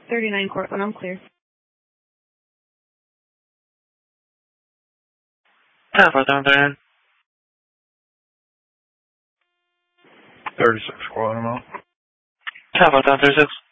39 Cortland, I'm clear. 10-4, 36 Quad, I'm out. 10-4, 36.